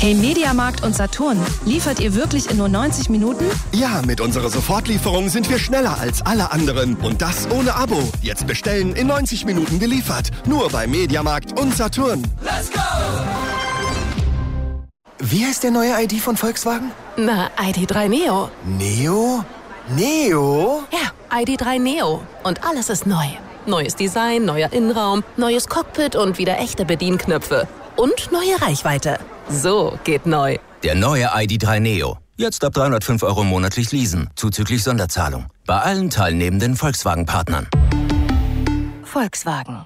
Hey Mediamarkt und Saturn, liefert ihr wirklich in nur 90 Minuten? Ja, mit unserer Sofortlieferung sind wir schneller als alle anderen. Und das ohne Abo. Jetzt bestellen, in 90 Minuten geliefert. Nur bei Mediamarkt und Saturn. Let's go! Wie heißt der neue ID von Volkswagen? Na, ID.3 Neo. Neo? Neo? Ja, ID.3 Neo. Und alles ist neu. Neues Design, neuer Innenraum, neues Cockpit und wieder echte Bedienknöpfe. Und neue Reichweite. So geht neu. Der neue ID.3 Neo. Jetzt ab 305 € monatlich leasen, zuzüglich Sonderzahlung. Bei allen teilnehmenden Volkswagen-Partnern. Volkswagen.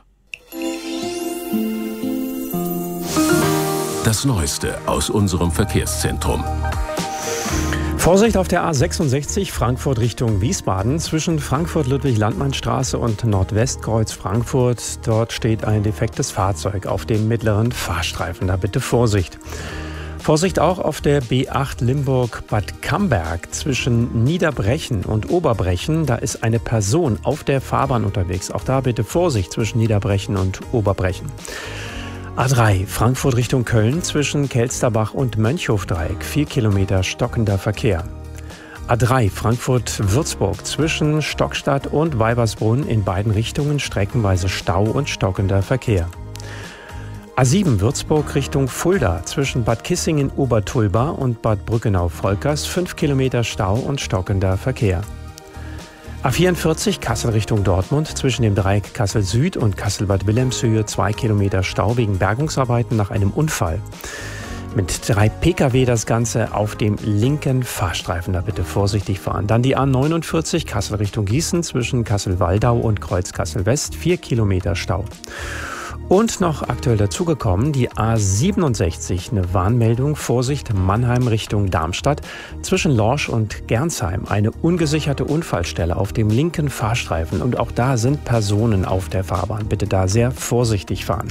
Das Neueste aus unserem Verkehrszentrum. Vorsicht auf der A66 Frankfurt Richtung Wiesbaden zwischen Frankfurt-Ludwig-Landmann-Straße und Nordwestkreuz Frankfurt. Dort steht ein defektes Fahrzeug auf dem mittleren Fahrstreifen. Da bitte Vorsicht. Vorsicht auch auf der B8 Limburg-Bad Camberg zwischen Niederbrechen und Oberbrechen. Da ist eine Person auf der Fahrbahn unterwegs. Auch da bitte Vorsicht zwischen Niederbrechen und Oberbrechen. A3 Frankfurt Richtung Köln zwischen Kelsterbach und Mönchhofdreieck 4 Kilometer stockender Verkehr. A3 Frankfurt-Würzburg zwischen Stockstadt und Weibersbrunn in beiden Richtungen streckenweise Stau und stockender Verkehr. A7 Würzburg Richtung Fulda zwischen Bad Kissingen-Obertulba und Bad Brückenau-Volkers 5 Kilometer Stau und stockender Verkehr. A44 Kassel Richtung Dortmund zwischen dem Dreieck Kassel Süd und Kassel-Bad Wilhelmshöhe 2 Kilometer Stau wegen Bergungsarbeiten nach einem Unfall. Mit 3 Pkw das Ganze auf dem linken Fahrstreifen. Da bitte vorsichtig fahren. Dann die A49 Kassel Richtung Gießen zwischen Kassel-Waldau und Kreuz Kassel West 4 Kilometer Stau. Und noch aktuell dazugekommen, die A67, eine Warnmeldung, Vorsicht, Mannheim Richtung Darmstadt, zwischen Lorsch und Gernsheim, eine ungesicherte Unfallstelle auf dem linken Fahrstreifen. Und auch da sind Personen auf der Fahrbahn. Bitte da sehr vorsichtig fahren.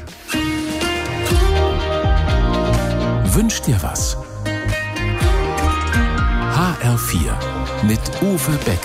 Wünsch dir was? HR4 mit Uwe Beck.